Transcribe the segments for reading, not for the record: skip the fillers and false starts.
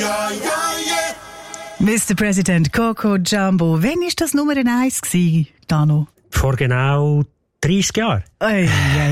Mr. President, Coco Jumbo. Wann war das Nummer 1 gewesen, Dano? Vor genau 30 Jahren. Wie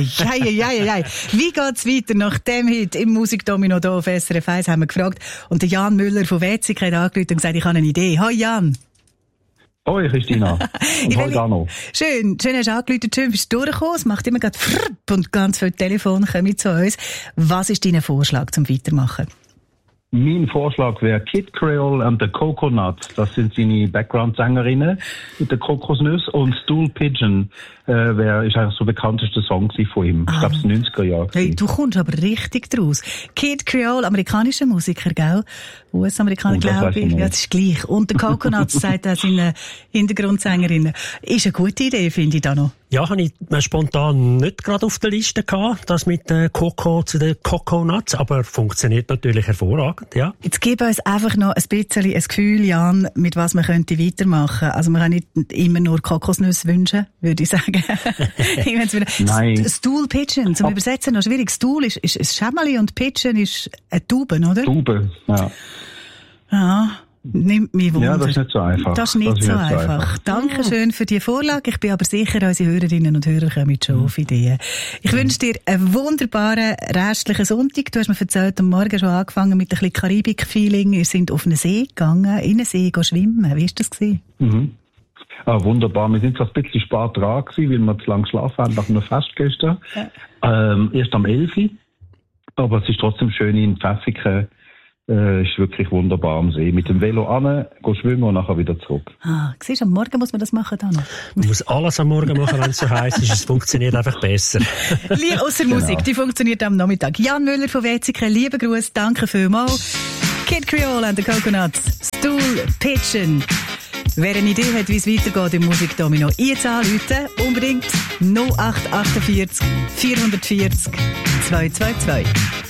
geht's weiter nach dem Hit im Musikdomino hier auf SRF 1, haben wir gefragt. Und der Jan Müller von Wetzig hat angerufen und gesagt, ich habe eine Idee. Hoi Jan. Hoi Christina. Und hoi Dano. Schön hast du angerufen, schön bist du durchgekommen. Es macht immer gerade und ganz viele Telefone kommen zu uns. Was ist dein Vorschlag zum Weitermachen? Mein Vorschlag wäre Kid Creole and the Coconuts. Das sind seine Background-Sängerinnen mit der Kokosnuss. Und Stool Pigeon ist eigentlich so der bekannteste Song von ihm. Ich glaube, es 90er Jahre. Hey, du kommst aber richtig draus. Kid Creole, amerikanischer Musiker, gell? US-Amerikaner, glaube ich. Ja, das ist gleich. Und der Coconuts sagt auch seine Hintergrundsängerinnen. Ist eine gute Idee, finde ich da noch. Ja, habe ich spontan nicht gerade auf der Liste gehabt, das mit Coco zu den Coconuts, aber funktioniert natürlich hervorragend, ja. Jetzt gib uns einfach noch ein bisschen ein Gefühl, Jan, mit was man könnte weitermachen. Also man kann nicht immer nur Kokosnüsse wünschen, würde ich sagen. Nein. Stool Pigeon, zum Übersetzen noch schwierig. Stool ist ein Schämmeli und Pigeon ist eine Taube, oder? Taube, ja. Ja. Nimmt mich Wunder. Ja, das ist nicht so einfach. Das ist nicht so einfach. Dankeschön für die Vorlage. Ich bin aber sicher, unsere Hörerinnen und Hörer kommen schon auf Ideen. Ich wünsche dir einen wunderbaren restlichen Sonntag. Du hast mir erzählt, am Morgen schon angefangen mit ein bisschen Karibik-Feeling. Wir sind auf einen See gegangen, in einen See schwimmen. Wie war das gewesen? Wunderbar. Wir sind so ein bisschen spät dran gewesen, weil wir zu lange geschlafen haben nach einem Fest gestern. Erst am 11. Aber es ist trotzdem schön in Pfäffiken. Ist wirklich wunderbar am See. Mit dem Velo an, gehen schwimmen und nachher wieder zurück. Siehst du, am Morgen muss man das machen, dann noch. Man muss alles am Morgen machen, wenn es so heiß ist. Es funktioniert einfach besser. Ausser Musik, die funktioniert am Nachmittag. Jan Müller von Wetzig, lieben Gruß, danke vielmals. Kid Creole and the Coconuts, Stool Pigeon. Wer eine Idee hat, wie es weitergeht im Musikdomino, jetzt anrufen, unbedingt 0848 440 222.